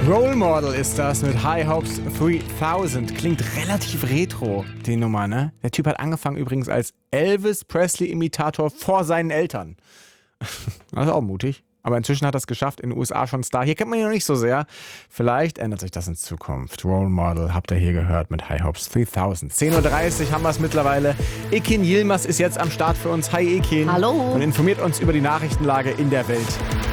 Role Model ist das mit High Hopes 3000. Klingt relativ retro, die Nummer, ne? Der Typ hat angefangen übrigens als Elvis Presley-Imitator vor seinen Eltern. Das ist auch mutig. Aber inzwischen hat er es geschafft, in den USA schon Star. Hier kennt man ihn noch nicht so sehr. Vielleicht ändert sich das in Zukunft. Role Model habt ihr hier gehört mit High Hopes 3000. 10.30 Uhr haben wir es mittlerweile. Ekin Yilmaz ist jetzt am Start für uns. Hi Ekin. Hallo. Und informiert uns über die Nachrichtenlage in der Welt.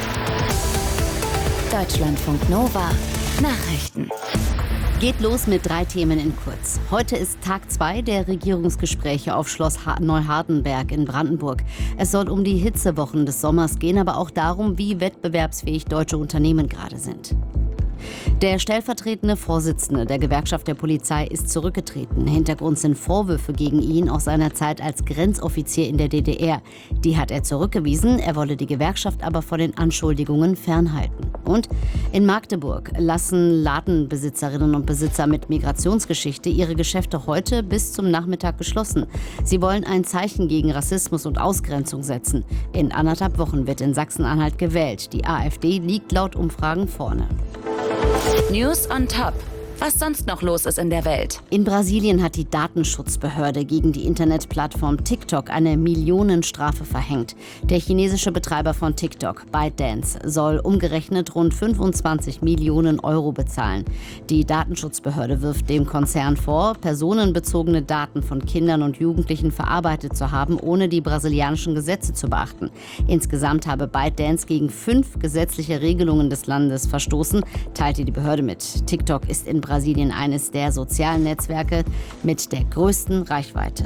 Deutschlandfunk Nova. Nachrichten. Geht los mit 3 Themen in kurz. Heute ist Tag 2 der Regierungsgespräche auf Schloss Neuhardenberg in Brandenburg. Es soll um die Hitzewochen des Sommers gehen, aber auch darum, wie wettbewerbsfähig deutsche Unternehmen gerade sind. Der stellvertretende Vorsitzende der Gewerkschaft der Polizei ist zurückgetreten. Hintergrund sind Vorwürfe gegen ihn aus seiner Zeit als Grenzoffizier in der DDR. Die hat er zurückgewiesen, er wolle die Gewerkschaft aber vor den Anschuldigungen fernhalten. Und in Magdeburg lassen Ladenbesitzerinnen und Besitzer mit Migrationsgeschichte ihre Geschäfte heute bis zum Nachmittag geschlossen. Sie wollen ein Zeichen gegen Rassismus und Ausgrenzung setzen. In 1,5 Wochen wird in Sachsen-Anhalt gewählt. Die AfD liegt laut Umfragen vorne. News on Top. Was sonst noch los ist in der Welt. In Brasilien hat die Datenschutzbehörde gegen die Internetplattform TikTok eine Millionenstrafe verhängt. Der chinesische Betreiber von TikTok, ByteDance, soll umgerechnet rund 25 Millionen Euro bezahlen. Die Datenschutzbehörde wirft dem Konzern vor, personenbezogene Daten von Kindern und Jugendlichen verarbeitet zu haben, ohne die brasilianischen Gesetze zu beachten. Insgesamt habe ByteDance gegen 5 gesetzliche Regelungen des Landes verstoßen, teilte die Behörde mit. TikTok ist in Brasilien eines der sozialen Netzwerke mit der größten Reichweite.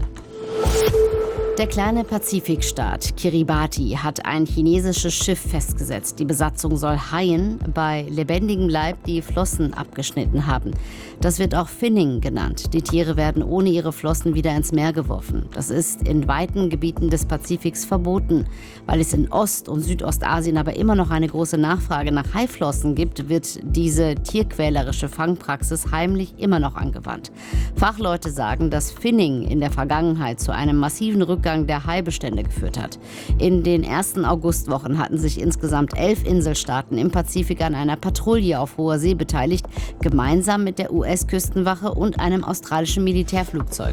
Der kleine Pazifikstaat Kiribati hat ein chinesisches Schiff festgesetzt. Die Besatzung soll Haien bei lebendigem Leib die Flossen abgeschnitten haben. Das wird auch Finning genannt. Die Tiere werden ohne ihre Flossen wieder ins Meer geworfen. Das ist in weiten Gebieten des Pazifiks verboten. Weil es in Ost- und Südostasien aber immer noch eine große Nachfrage nach Haiflossen gibt, wird diese tierquälerische Fangpraxis heimlich immer noch angewandt. Fachleute sagen, dass Finning in der Vergangenheit zu einem massiven Rückgang der Haibestände geführt hat. In den ersten Augustwochen hatten sich insgesamt 11 Inselstaaten im Pazifik an einer Patrouille auf hoher See beteiligt, gemeinsam mit der US-Küstenwache und einem australischen Militärflugzeug.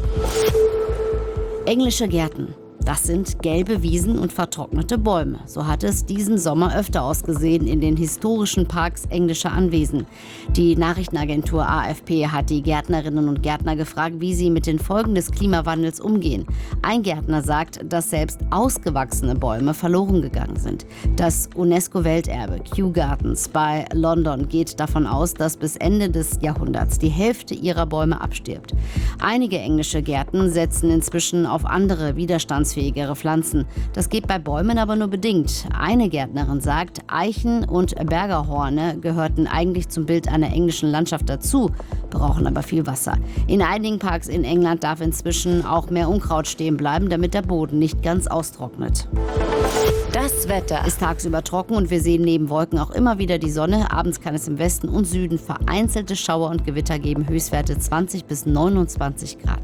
Englische Gärten. Das sind gelbe Wiesen und vertrocknete Bäume. So hat es diesen Sommer öfter ausgesehen in den historischen Parks englischer Anwesen. Die Nachrichtenagentur AFP hat die Gärtnerinnen und Gärtner gefragt, wie sie mit den Folgen des Klimawandels umgehen. Ein Gärtner sagt, dass selbst ausgewachsene Bäume verloren gegangen sind. Das UNESCO-Welterbe Kew Gardens bei London geht davon aus, dass bis Ende des Jahrhunderts die Hälfte ihrer Bäume abstirbt. Einige englische Gärten setzen inzwischen auf andere widerstandsfähigere Pflanzen. Das geht bei Bäumen aber nur bedingt. Eine Gärtnerin sagt, Eichen und Bergerhorne gehörten eigentlich zum Bild einer englischen Landschaft dazu, brauchen aber viel Wasser. In einigen Parks in England darf inzwischen auch mehr Unkraut stehen bleiben, damit der Boden nicht ganz austrocknet. Das Wetter Ist tagsüber trocken und wir sehen neben Wolken auch immer wieder die Sonne. Abends kann es im Westen und Süden vereinzelte Schauer und Gewitter geben. Höchstwerte 20 bis 29 Grad.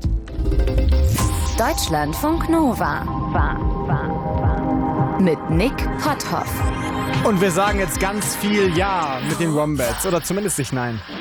Deutschlandfunk Nova. Mit Nick Potthoff. Und wir sagen jetzt ganz viel Ja mit den Wombats. Oder zumindest nicht Nein.